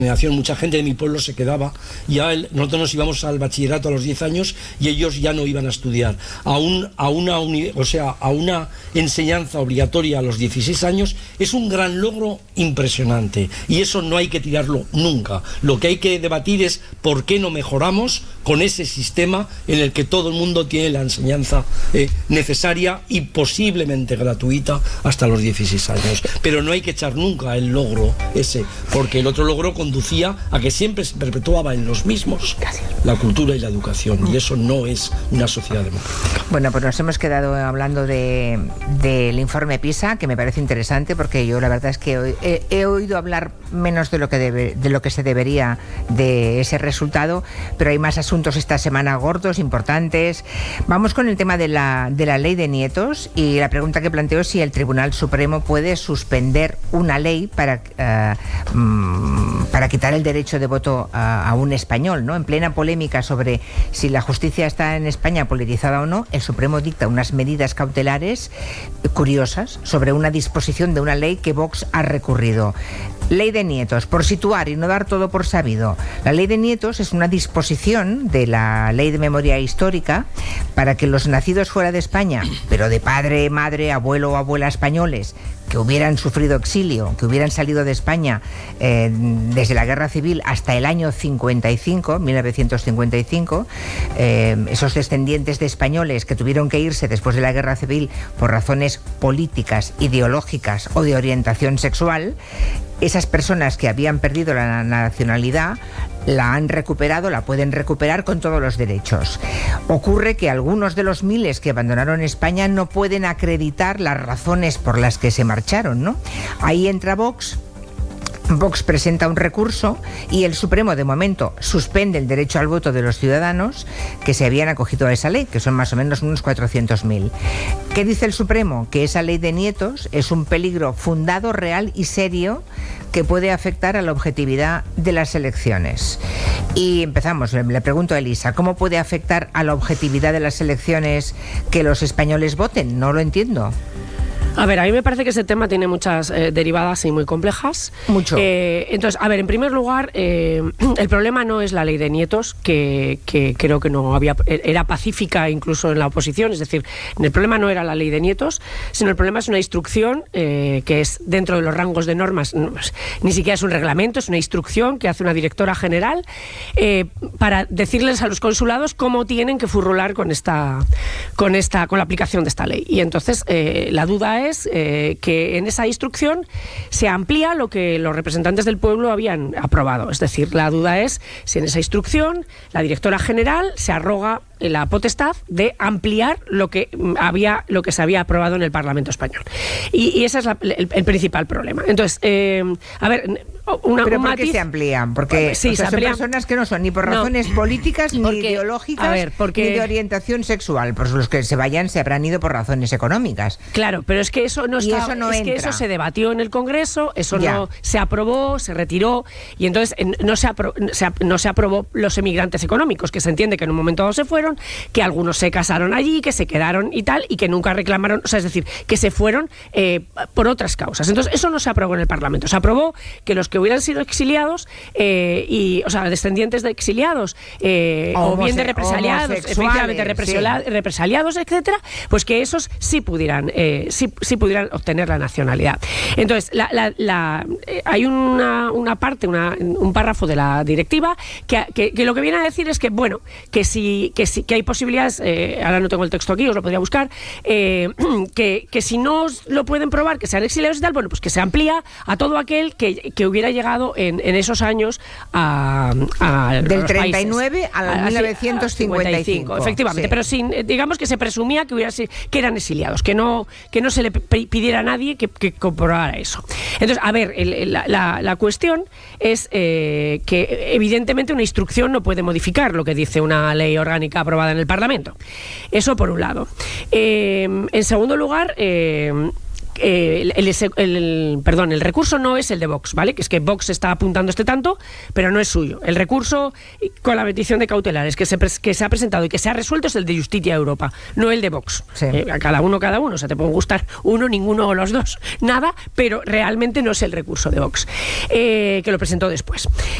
Mucha gente de mi pueblo se quedaba, nosotros nos íbamos al bachillerato a los 10 años y ellos ya no iban a estudiar. A una enseñanza obligatoria a los 16 años es un gran logro impresionante y eso no hay que tirarlo nunca. Lo que hay que debatir es por qué no mejoramos con ese sistema en el que todo el mundo tiene la enseñanza necesaria y posiblemente gratuita hasta los 16 años. Pero no hay que echar nunca el logro ese, porque el otro logro conducía a que siempre se perpetuaba en los mismos la cultura y la educación, y eso no es una sociedad democrática. Bueno, pues nos hemos quedado hablando del informe PISA, que me parece interesante, porque yo la verdad es que he oído hablar menos de lo que se debería de ese resultado, pero hay más asuntos esta semana gordos, importantes. Vamos con el tema de la ley de nietos, y la pregunta que planteo es si el Tribunal Supremo puede suspender una ley para quitar el derecho de voto a un español, ¿no? En plena polémica sobre si la justicia está en España politizada o no, el Supremo dicta unas medidas cautelares curiosas sobre una disposición de una ley que Vox ha recurrido. Ley de nietos, por situar y no dar todo por sabido. La ley de nietos es una disposición de la Ley de Memoria Histórica para que los nacidos fuera de España, pero de padre, madre, abuelo o abuela españoles, que hubieran sufrido exilio, que hubieran salido de España desde la Guerra Civil hasta el año 1955, esos descendientes de españoles que tuvieron que irse después de la Guerra Civil por razones políticas, ideológicas o de orientación sexual, esas personas que habían perdido la nacionalidad la han recuperado, la pueden recuperar con todos los derechos. Ocurre que algunos de los miles que abandonaron España no pueden acreditar las razones por las que se marcharon, ¿no? Ahí entra Vox. Vox presenta un recurso y el Supremo, de momento, suspende el derecho al voto de los ciudadanos que se habían acogido a esa ley, que son más o menos unos 400.000. ¿Qué dice el Supremo? Que esa ley de nietos es un peligro fundado, real y serio que puede afectar a la objetividad de las elecciones. Y empezamos, le pregunto a Elisa, ¿cómo puede afectar a la objetividad de las elecciones que los españoles voten? No lo entiendo. A ver, a mí me parece que ese tema tiene muchas derivadas y muy complejas. Mucho. Entonces, a ver, en primer lugar, el problema no es la ley de nietos, que creo que no era pacífica incluso en la oposición, es decir, el problema no era la ley de nietos, sino el problema es una instrucción que es dentro de los rangos de normas, ni siquiera es un reglamento, es una instrucción que hace una directora general para decirles a los consulados cómo tienen que furrular con la aplicación de esta ley. Y entonces la duda es que en esa instrucción se amplía lo que los representantes del pueblo habían aprobado. Es decir, la duda es si en esa instrucción la directora general se arroga la potestad de ampliar lo que se había aprobado en el Parlamento español. Y ese es el principal problema. Entonces, a ver, ¿pero por qué se amplían? Porque sí, son personas que no son ni por razones políticas, ni ideológicas, ni de orientación sexual. Pues los que se vayan se habrán ido por razones económicas. Claro, pero es que eso no está, que eso se debatió en el Congreso, eso no se aprobó, se retiró, y entonces no se aprobó los emigrantes económicos, que se entiende que en un momento dado se fueron, que algunos se casaron allí, que se quedaron y tal, y que nunca reclamaron, o sea, es decir, que se fueron por otras causas. Entonces, eso no se aprobó en el Parlamento. Se aprobó que los que hubieran sido exiliados, o sea, descendientes de exiliados, o bien de represaliados, efectivamente represaliados, etcétera, pues que esos sí pudieran obtener la nacionalidad. Entonces, hay una parte, un párrafo de la directiva que lo que viene a decir es que, bueno, que hay posibilidades, ahora no tengo el texto aquí, os lo podría buscar, que si no lo pueden probar, que sean exiliados y tal, bueno, pues que se amplía a todo aquel que hubiera llegado en esos años del 39 al 1955. Efectivamente, sí. Pero digamos que se presumía que eran exiliados, que no se le pidiera a nadie que comprobara eso. Entonces, a ver, la cuestión es que evidentemente una instrucción no puede modificar lo que dice una ley orgánica aprobada en el Parlamento. Eso por un lado. En segundo lugar, el recurso no es el de Vox, ¿vale? Que es que Vox está apuntando este tanto, pero no es suyo. El recurso con la petición de cautelares que se ha presentado y que se ha resuelto es el de Justicia Europa, no el de Vox. Sí. A cada uno, o sea, te pueden gustar uno, ninguno o los dos, nada, pero realmente no es el recurso de Vox, que lo presentó después.